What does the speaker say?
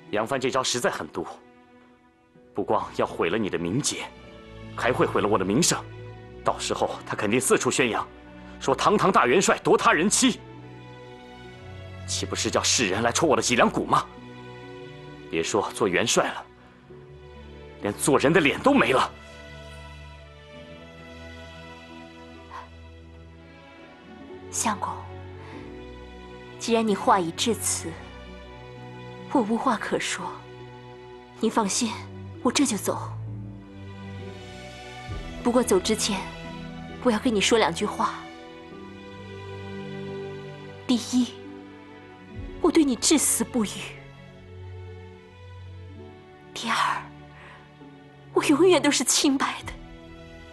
杨帆这招实在狠毒，不光要毁了你的名节，还会毁了我的名声。到时候他肯定四处宣扬，说堂堂大元帅夺他人妻，岂不是叫世人来戳我的脊梁骨吗？别说做元帅了，连做人的脸都没了。 相公，既然你话已至此，我无话可说。您放心，我这就走。不过走之前，我要跟你说两句话。第一，我对你至死不渝；第二，我永远都是清白的。